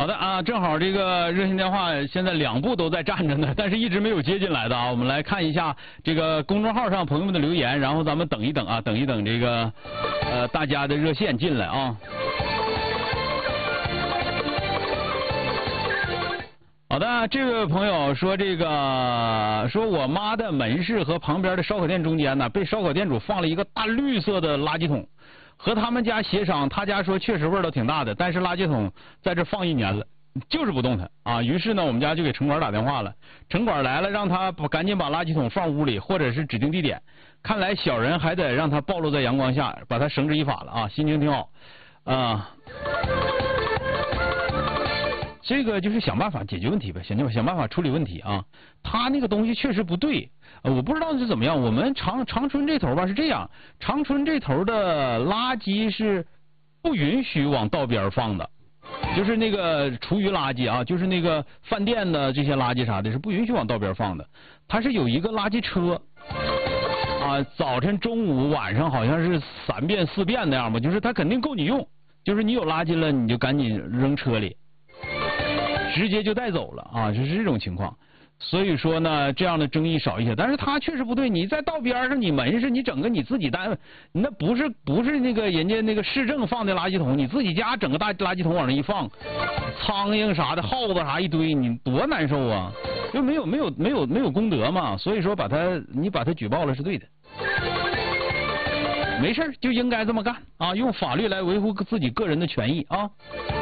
的啊，正好这个热线电话现在2部都在站着呢，但是一直没有接进来的啊。我们来看一下这个公众号上朋友们的留言，然后咱们等一等啊，等一等这个大家的热线进来啊。好的，这位朋友说说我妈的门市和旁边的烧烤店中间呢，被烧烤店主放了一个大绿色的垃圾桶。和他们家协商，他家说确实味儿都挺大的，但是垃圾桶在这放1年了，就是不动弹啊。于是呢，我们家就给城管打电话了，城管来了，让他赶紧把垃圾桶放屋里，或者是指定地点。看来小人还得让他暴露在阳光下，把他绳之以法了啊。心情挺好啊。这个就是想办法解决问题呗，想办法处理问题啊。他那个东西确实不对，我不知道是怎么样。我们长春这头吧是这样，长春这头的垃圾是不允许往道边放的，就是那个厨余垃圾啊，就是那个饭店的这些垃圾啥的是不允许往道边放的。它是有一个垃圾车啊，早晨、中午、晚上好像是3遍4遍那样吧，就是它肯定够你用，就是你有垃圾了你就赶紧扔车里。直接就带走了啊，就是这种情况。所以说呢，这样的争议少一些。但是他确实不对，你在道边上，你门市，你整个你自己单位，那不是那个人家那个市政放的垃圾桶，你自己家整个大垃圾桶往那一放，苍蝇啥的、耗子啥一堆，你多难受啊！就没有公德嘛。所以说你把他举报了是对的。没事就应该这么干啊，用法律来维护自己个人的权益啊。